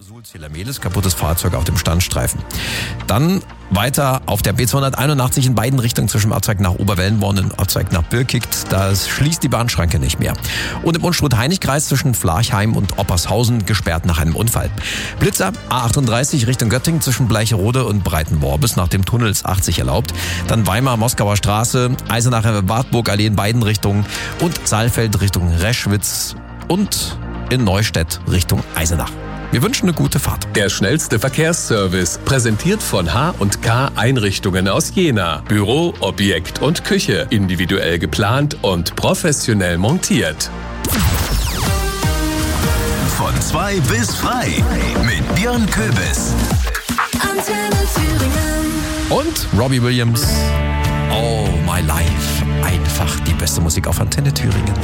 Suhl-Ziller-Mehlis, kaputtes Fahrzeug auf dem Standstreifen. Dann weiter auf der B281 in beiden Richtungen zwischen Ortzeig nach Oberwellenborn und Ortzeig nach Birkigt. Da schließt die Bahnschranke nicht mehr. Und im Unstrut-Heinig-Kreis zwischen Flarchheim und Oppershausen gesperrt nach einem Unfall. Blitzer A38 Richtung Göttingen zwischen Bleicherode und Breitenmorbis nach dem Tunnel ist 80 erlaubt. Dann Weimar-Moskauer Straße, Eisenacher Wartburg-Allee in beiden Richtungen und Saalfeld Richtung Reschwitz und in Neustädt Richtung Eisenach. Wir wünschen eine gute Fahrt. Der schnellste Verkehrsservice, präsentiert von H&K Einrichtungen aus Jena. Büro, Objekt und Küche, individuell geplant und professionell montiert. Von 2 bis frei mit Björn Köbis. Antenne Thüringen. Und Robbie Williams, All My Life. Einfach die beste Musik auf Antenne Thüringen.